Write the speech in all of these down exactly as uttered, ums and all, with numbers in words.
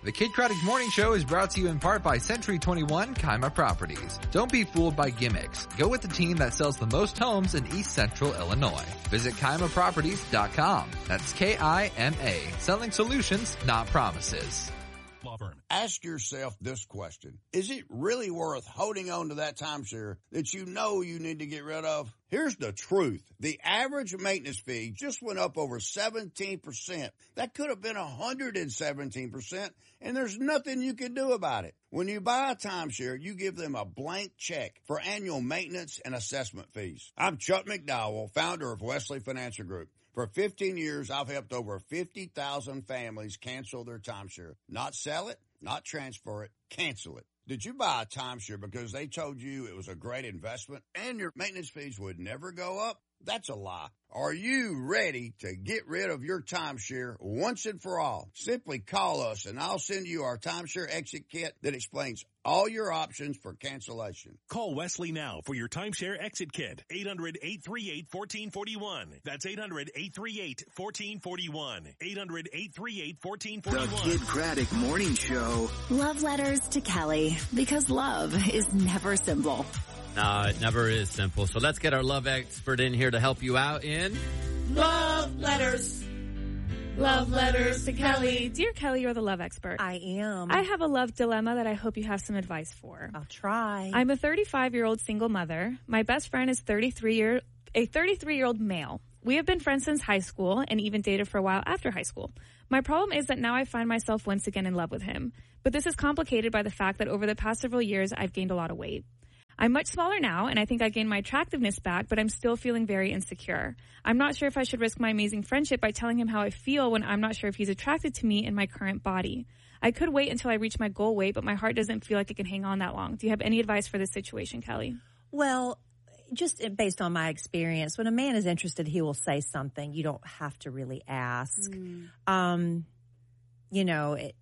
The Kid Craddock Morning Show is brought to you in part by Century twenty-one Kaima Properties. Don't be fooled by gimmicks. Go with the team that sells the most homes in East Central Illinois. Visit Kaima Properties dot com. That's K I M A. Selling solutions, not promises. Law firm. Ask yourself this question. Is it really worth holding on to that timeshare that you know you need to get rid of? Here's the truth. The average maintenance fee just went up over seventeen percent. That could have been one hundred seventeen percent, and there's nothing you can do about it. When you buy a timeshare, you give them a blank check for annual maintenance and assessment fees. I'm Chuck McDowell, founder of Wesley Financial Group. For fifteen years, I've helped over fifty thousand families cancel their timeshare. Not sell it, not transfer it, cancel it. Did you buy a timeshare because they told you it was a great investment and your maintenance fees would never go up? That's a lie. Are you ready to get rid of your timeshare once and for all? Simply call us and I'll send you our timeshare exit kit that explains all your options for cancellation. Call Wesley now for your timeshare exit kit. eight hundred, eight three eight, one four four one. That's eight hundred, eight three eight, one four four one. eight hundred, eight three eight, one four four one. The Kid Craddock Morning Show. Love letters to Kelly, because love is never simple. No, it never is simple. So let's get our love expert in here to help you out in Love Letters. Love letters to Kelly. Dear Kelly, you're the love expert. I am. I have a love dilemma that I hope you have some advice for. I'll try. I'm a thirty-five-year-old single mother. My best friend is thirty-three year a thirty-three-year-old male. We have been friends since high school and even dated for a while after high school. My problem is that now I find myself once again in love with him. But this is complicated by the fact that over the past several years, I've gained a lot of weight. I'm much smaller now, and I think I gained my attractiveness back, but I'm still feeling very insecure. I'm not sure if I should risk my amazing friendship by telling him how I feel when I'm not sure if he's attracted to me in my current body. I could wait until I reach my goal weight, but my heart doesn't feel like it can hang on that long. Do you have any advice for this situation, Kelly? Well, just based on my experience, when a man is interested, he will say something. You don't have to really ask. Mm. Um, you know, it...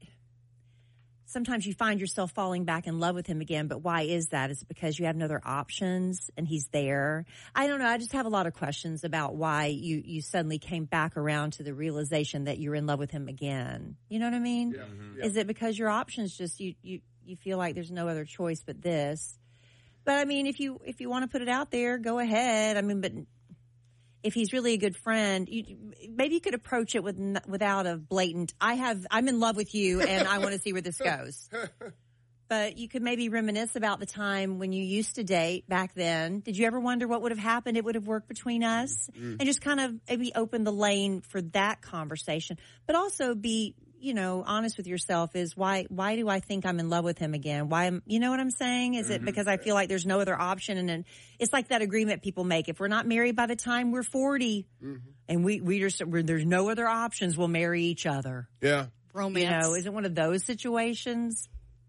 Sometimes you find yourself falling back in love with him again, but why is that? Is it because you have no other options and he's there? I don't know. I just have a lot of questions about why you, you suddenly came back around to the realization that you're in love with him again. You know what I mean? Yeah. Mm-hmm. Yeah. Is it because your options just, you, you, you feel like there's no other choice but this? But I mean, if you, if you want to put it out there, go ahead. I mean, but if he's really a good friend, you, maybe you could approach it with without a blatant, I have, I'm in love with you and I want to see where this goes. But you could maybe reminisce about the time when you used to date back then. Did you ever wonder what would have happened? It would have worked between us, mm-hmm. and just kind of maybe open the lane for that conversation, but also be, you know, honest with yourself is why, why do I think I'm in love with him again? Why am, you know what I'm saying? Is mm-hmm. it because I feel like there's no other option? And then it's like that agreement people make. If we're not married by the time we're forty mm-hmm. and we, we just, we're, there's no other options, we'll marry each other. Yeah. Romance. You know, is it one of those situations?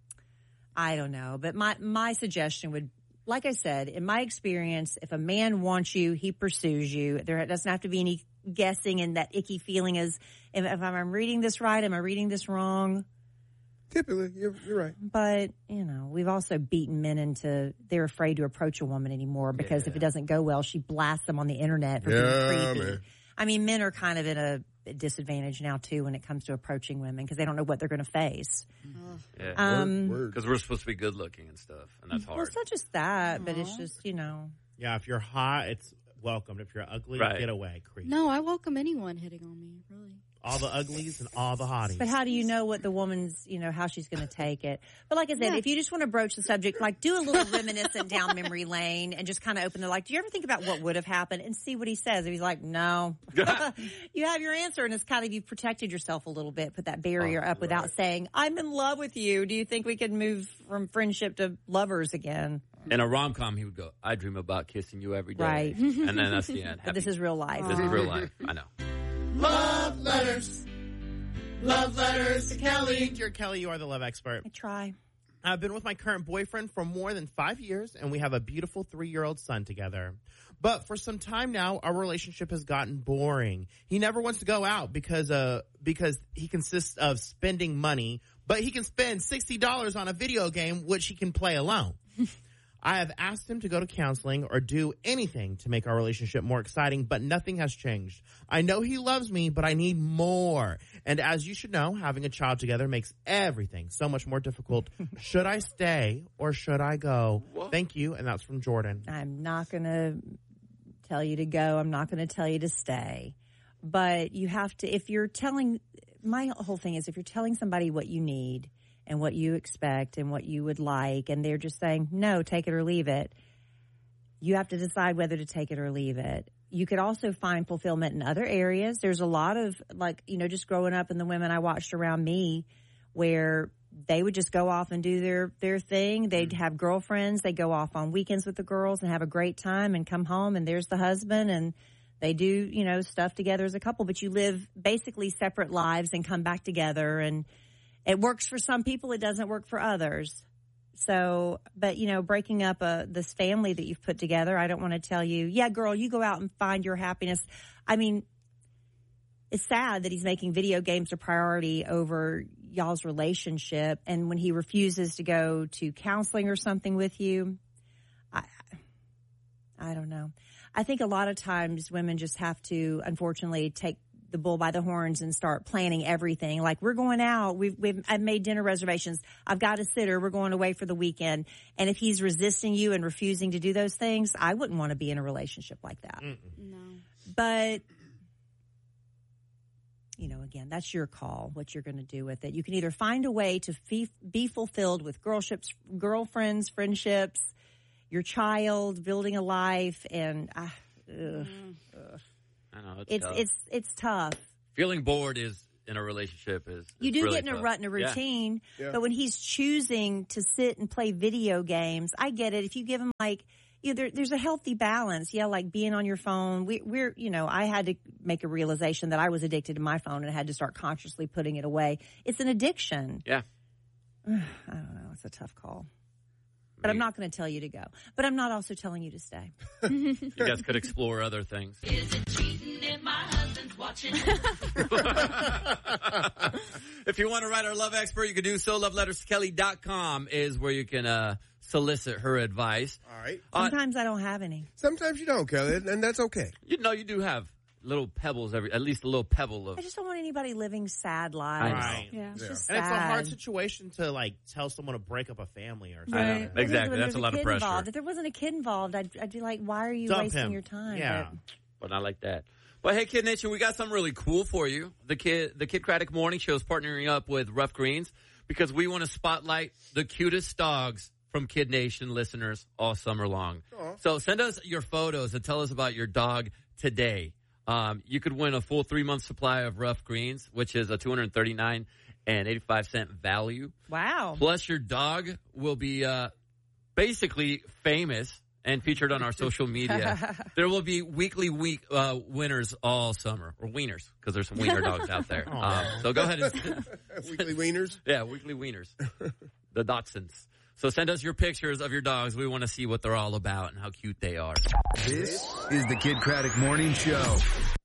I don't know. But my, my suggestion would, like I said, in my experience, if a man wants you, he pursues you. There doesn't have to be any guessing, and that icky feeling is, if, if I'm reading this right, am I reading this wrong? Typically, you're, you're right. But, you know, we've also beaten men into, they're afraid to approach a woman anymore because yeah. if it doesn't go well, she blasts them on the internet for yeah, being creepy. Man. I mean, men are kind of in a disadvantage now, too, when it comes to approaching women because they don't know what they're going to face. Yeah, um, because we're supposed to be good looking and stuff, and that's hard. Well, it's not just that, Aww. But it's just, you know. Yeah, if you're hot, it's welcomed. If you're ugly, right. get away, creep. No, I welcome anyone hitting on me, really. All the uglies and all the hotties. But how do you know what the woman's, you know, how she's going to take it? But like I said, yeah. if you just want to broach the subject, like do a little reminiscent down memory lane and just kind of open the, like, do you ever think about what would have happened and see what he says? If he's like, no, you have your answer, and it's kind of, you've protected yourself a little bit, put that barrier oh, up without right. saying, I'm in love with you. Do you think we could move from friendship to lovers again? In a rom-com, he would go, I dream about kissing you every day. Right. And then that's the end. But this is real life. This is real life. I know. Love letters. Love letters to Kelly. Dear Kelly, you are the love expert. I try. I've been with my current boyfriend for more than five years, and we have a beautiful three-year-old son together. But for some time now, our relationship has gotten boring. He never wants to go out because uh because he consists of spending money, but he can spend sixty dollars on a video game, which he can play alone. I have asked him to go to counseling or do anything to make our relationship more exciting, but nothing has changed. I know he loves me, but I need more. And as you should know, having a child together makes everything so much more difficult. Should I stay or should I go? What? Thank you. And that's from Jordan. I'm not going to tell you to go. I'm not going to tell you to stay. But you have to, if you're telling, my whole thing is if you're telling somebody what you need and what you expect and what you would like, and they're just saying, no, take it or leave it, you have to decide whether to take it or leave it. You could also find fulfillment in other areas. There's a lot of, like, you know, just growing up and the women I watched around me where they would just go off and do their, their thing. They'd have girlfriends. They'd go off on weekends with the girls and have a great time and come home, and there's the husband, and they do, you know, stuff together as a couple. But you live basically separate lives and come back together, and it works for some people. It doesn't work for others. So, but, you know, breaking up a, this family that you've put together, I don't want to tell you, yeah, girl, you go out and find your happiness. I mean, it's sad that he's making video games a priority over y'all's relationship. And when he refuses to go to counseling or something with you, I, I don't know. I think a lot of times women just have to, unfortunately, take the bull by the horns and start planning everything. Like, we're going out. We've, we've, I've made dinner reservations. I've got a sitter. We're going away for the weekend. And if he's resisting you and refusing to do those things, I wouldn't want to be in a relationship like that. Mm-mm. No. But, you know, again, that's your call, what you're going to do with it. You can either find a way to be, be fulfilled with girlships, girlfriends, friendships, your child, building a life, and uh, ugh, mm. ugh. I know, it's it's, tough. it's it's tough. Feeling bored is in a relationship is, is you do really get in tough. a rut and a routine, yeah. Yeah. but when he's choosing to sit and play video games, I get it. If you give him like, you know, there, there's a healthy balance. Yeah, like being on your phone. We, we're, you know, I had to make a realization that I was addicted to my phone and I had to start consciously putting it away. It's an addiction. Yeah. I don't know. It's a tough call. But I'm not going to tell you to go. But I'm not also telling you to stay. You guys could explore other things. Is it cheating if my husband's watching? If you want to write our love expert, you can do so. love letters to kelly dot com is where you can uh, solicit her advice. All right. Sometimes uh, I don't have any. Sometimes you don't, Kelly, and that's okay. You know, you do have little pebbles every, at least a little pebble of. I just don't want anybody living sad lives. Right. Yeah. It's just And sad. it's a hard situation to, like, tell someone to break up a family or something. Right. Exactly. If That's a lot of kid pressure. Involved. If there wasn't a kid involved, I'd, I'd be like, why are you Dump wasting him. your time? Yeah. But, But not like that. But hey, Kid Nation, we got something really cool for you. The Kid, the Kid Craddock Morning Show is partnering up with Rough Greens because we want to spotlight the cutest dogs from Kid Nation listeners all summer long. Aww. So send us your photos and tell us about your dog today. Um, you could win a full three-month supply of Rough Greens, which is a two hundred thirty-nine dollars and eighty-five cents value. Wow. Plus, your dog will be uh, basically famous and featured on our social media. There will be weekly week uh, winners all summer, or wieners, because there's some wiener dogs out there. Um, so go ahead and weekly wieners. Yeah, weekly wieners. The Dachshunds. So send us your pictures of your dogs. We want to see what they're all about and how cute they are. This is the Kid Craddock Morning Show.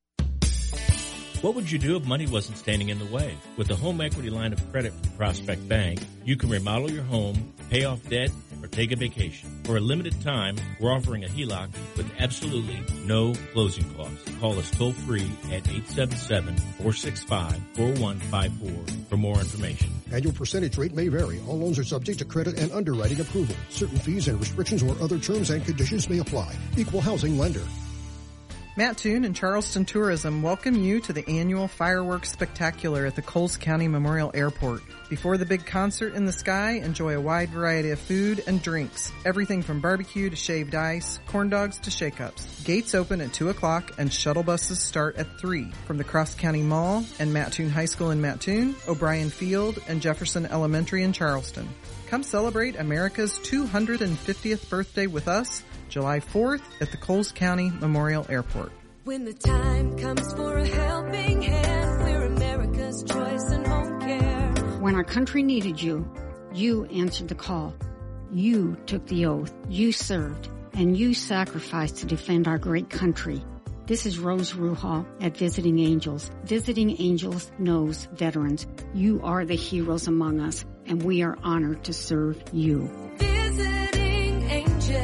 What would you do if money wasn't standing in the way? With a home equity line of credit from Prospect Bank, you can remodel your home, pay off debt, or take a vacation. For a limited time, we're offering a H E L O C with absolutely no closing costs. Call us toll free at eight seven seven, four six five, four one five four for more information. Annual percentage rate may vary. All loans are subject to credit and underwriting approval. Certain fees and restrictions or other terms and conditions may apply. Equal housing lender. Matt Toon and Charleston Tourism welcome you to the annual Fireworks Spectacular at the Coles County Memorial Airport. Before the big concert in the sky, enjoy a wide variety of food and drinks. Everything from barbecue to shaved ice, corn dogs to shake-ups. Gates open at two o'clock and shuttle buses start at three. From the Cross County Mall and Mattoon High School in Mattoon, O'Brien Field, and Jefferson Elementary in Charleston. Come celebrate America's two hundred fiftieth birthday with us July fourth at the Coles County Memorial Airport. When the time comes for a helping hand, we're America's choice in home care. When our country needed you, you answered the call. You took the oath. You served. And you sacrificed to defend our great country. This is Rose Ruhal at Visiting Angels. Visiting Angels knows veterans. You are the heroes among us, and we are honored to serve you. Visiting Angels.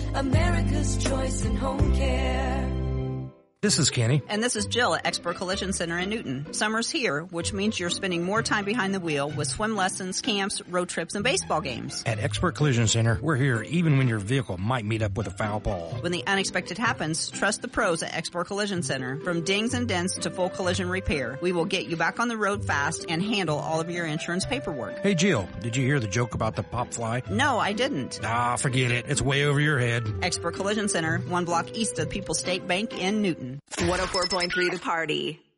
America's choice in home care. This is Kenny. And this is Jill at Expert Collision Center in Newton. Summer's here, which means you're spending more time behind the wheel with swim lessons, camps, road trips, and baseball games. At Expert Collision Center, we're here even when your vehicle might meet up with a foul ball. When the unexpected happens, trust the pros at Expert Collision Center. From dings and dents to full collision repair, we will get you back on the road fast and handle all of your insurance paperwork. Hey, Jill, did you hear the joke about the pop fly? No, I didn't. Ah, forget it. It's way over your head. Expert Collision Center, one block east of People's State Bank in Newton. one oh four point three The Party.